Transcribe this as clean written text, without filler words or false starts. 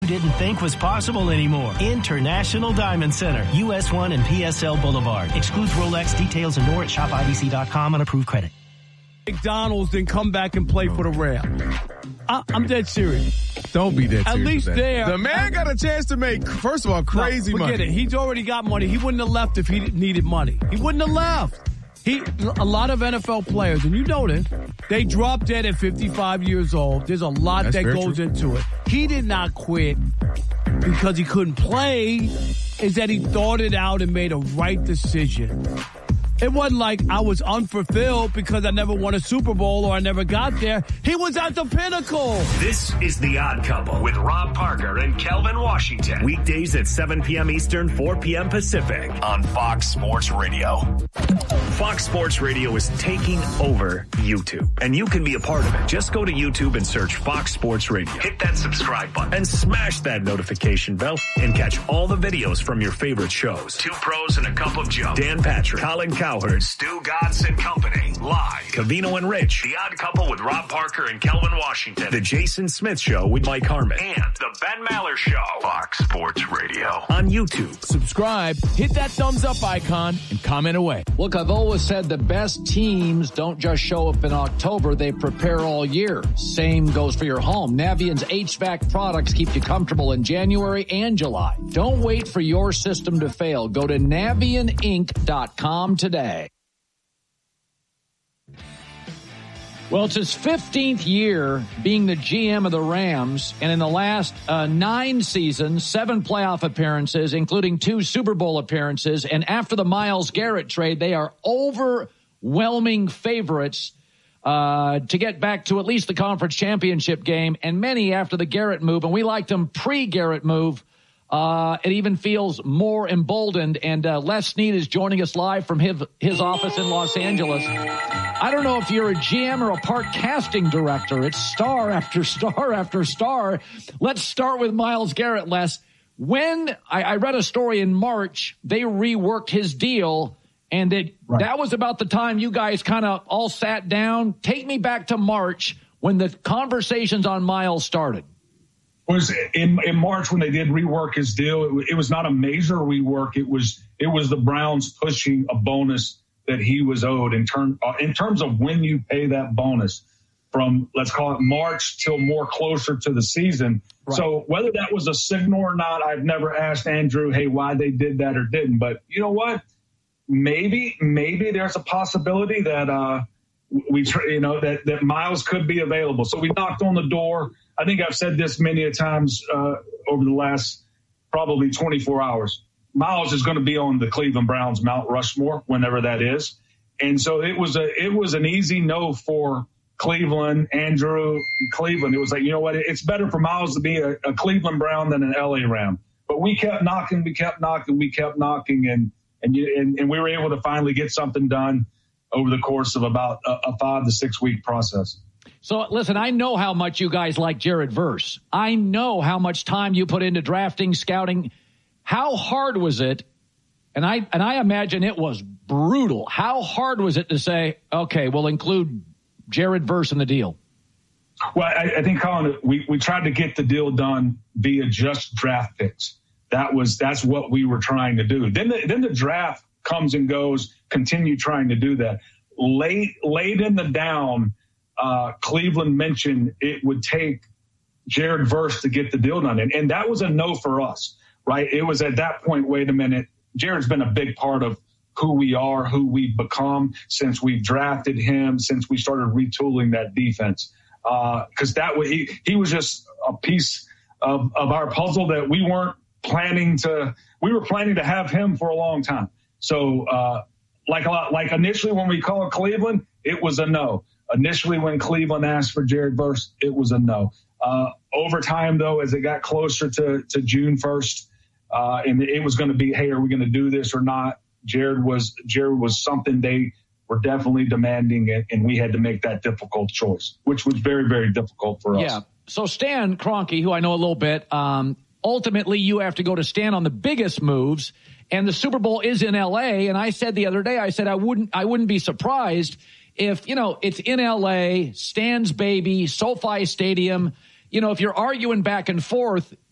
didn't think was possible anymore. International Diamond Center, US 1 and PSL Boulevard. Excludes Rolex. Details and more at shopibc.com on approved credit. McDonald's then come back and play for the Rams. I'm dead serious. Don't be dead serious. At least there. The man got a chance to make, first of all, crazy money. Forget it. He's already got money. He wouldn't have left if he needed money. He wouldn't have left. A lot of NFL players, and you know this, they drop dead at 55 years old. There's a lot that goes into it. He did not quit because he couldn't play. Is that he thought it out and made a right decision. It wasn't like I was unfulfilled because I never won a Super Bowl or I never got there. He was at the pinnacle. This is The Odd Couple with Rob Parker and Kelvin Washington. Weekdays at 7 p.m. Eastern, 4 p.m. Pacific on Fox Sports Radio. Fox Sports Radio is taking over YouTube, and you can be a part of it. Just go to YouTube and search Fox Sports Radio. Hit that subscribe button and smash that notification bell and catch all the videos from your favorite shows. Two Pros and a Cup of Joe. Dan Patrick, Colin Cowherd, Stu Godson Company, live. Covino and Rich, The Odd Couple with Rob Parker and Kelvin Washington. The Jason Smith Show with Mike Harmon. And The Ben Maller Show. Fox Sports Radio on YouTube. Subscribe, hit that thumbs up icon, and comment away. Look, I've always said the best teams don't just show up in October, they prepare all year. Same goes for your home. Navient's HVAC products keep you comfortable in January and July. Don't wait for your system to fail. Go to NavientInc.com today. Well, it's his 15th year being the GM of the Rams, and in the last 9 seasons, 7 playoff appearances, including 2 Super Bowl appearances, and after the Myles Garrett trade, they are overwhelming favorites to get back to at least the conference championship game, and many after the Garrett move, and we liked them pre-Garrett move. It even feels more emboldened, and Les Snead is joining us live from his office in Los Angeles. I don't know if you're a GM or a part casting director. It's star after star after star. Let's start with Myles Garrett, Les. When I read a story in March, they reworked his deal, and that was about the time you guys kind of all sat down. Take me back to March when the conversations on Myles started. Was in March when they did rework his deal. It was not a major rework. It was the Browns pushing a bonus that he was owed in terms of when you pay that bonus from, let's call it March till more closer to the season. Right. So whether that was a signal or not, I've never asked Andrew, hey, why they did that or didn't. But you know what? Maybe there's a possibility that that Myles could be available. So we knocked on the door. I think I've said this many a times over the last probably 24 hours. Myles is going to be on the Cleveland Browns Mount Rushmore whenever that is. And so it was an easy no for Cleveland, Andrew, Cleveland. It was like, you know what? It's better for Myles to be a Cleveland Brown than an LA Ram. But we kept knocking, and we were able to finally get something done over the course of about a 5 to 6 week process. So, listen, I know how much you guys like Jared Verse. I know how much time you put into drafting, scouting. How hard was it? And I imagine it was brutal. How hard was it to say, okay, we'll include Jared Verse in the deal? Well, I think, Colin, we tried to get the deal done via just draft picks. That's what we were trying to do. Then the draft comes and goes. Continue trying to do that. Late in the down, Cleveland mentioned it would take Jared Verse to get the deal done. And that was a no for us, right? It was at that point, wait a minute, Jared's been a big part of who we are, who we've become since we drafted him, since we started retooling that defense. Because that way he was just a piece of our puzzle that we were planning to have him for a long time. So like initially when we called Cleveland, it was a no. Initially, when Cleveland asked for Jared Verse, it was a no. Over time, though, as it got closer to June 1st, and it was going to be, hey, are we going to do this or not? Jared was something they were definitely demanding, and we had to make that difficult choice, which was very, very difficult for us. Yeah. So Stan Kroenke, who I know a little bit, ultimately you have to go to Stan on the biggest moves, and the Super Bowl is in L.A. And I said the other day, I wouldn't be surprised if, it's in L.A., Stan's baby, SoFi Stadium, if you're arguing back and forth,